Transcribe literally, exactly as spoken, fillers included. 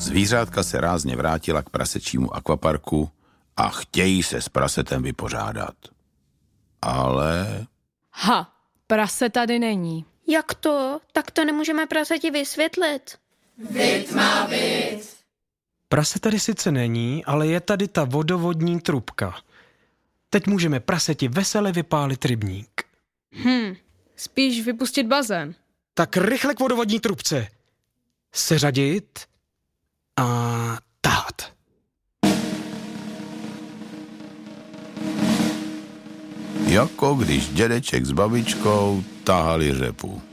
Zvířátka se rázně vrátila k prasečímu akvaparku a chtějí se s prasetem vypořádat. Ale... Ha, prase tady není. Jak to? Tak to nemůžeme praseti vysvětlit. Vít má být. Prase tady sice není, ale je tady ta vodovodní trubka. Teď můžeme praseti vesele vypálit rybník. Hm, spíš vypustit bazén. Tak rychle k vodovodní trubce. Seřadit a tahat. Jako když dědeček s babičkou tahali řepu.